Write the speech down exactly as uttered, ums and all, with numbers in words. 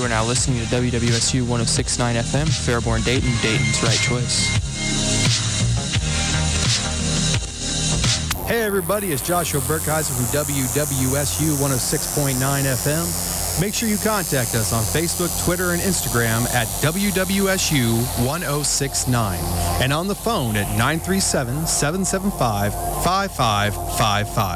are now listening to W W S U one oh six point nine F M, Fairborn, Dayton, Dayton's right choice. Hey everybody, it's Joshua Burkheiser from W W S U one oh six point nine F M. Make sure you contact us on Facebook, Twitter, and Instagram at W W S U one oh six point nine and on the phone at nine three seven, seven seven five, five five five five.